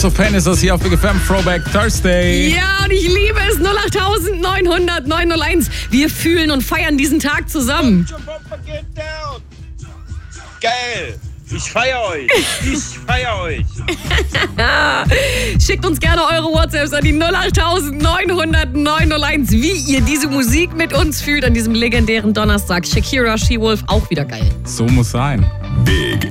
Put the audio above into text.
House of Pain ist das hier auf Big FM Throwback Thursday. Ja, und ich liebe es. 08900 901. Wir fühlen und feiern diesen Tag zusammen. Geil. Ich feiere euch. Schickt uns gerne eure WhatsApps an die 08900 901, wie ihr diese Musik mit uns fühlt an diesem legendären Donnerstag. Shakira, She-Wolf, auch wieder geil. So muss sein. Big